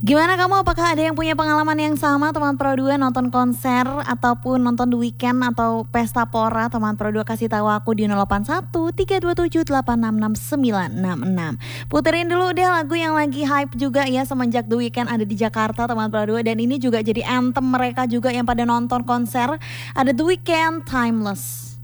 Gimana kamu? Apakah ada yang punya pengalaman yang sama teman Pro 2 nonton konser ataupun nonton The Weeknd atau Pesta Pora? Teman Pro 2 kasih tahu aku di 081 327 866 966. Puterin dulu deh lagu yang lagi hype juga ya semenjak The Weeknd ada di Jakarta teman Pro 2, dan ini juga jadi anthem mereka juga yang pada nonton konser. Ada The Weeknd, Timeless.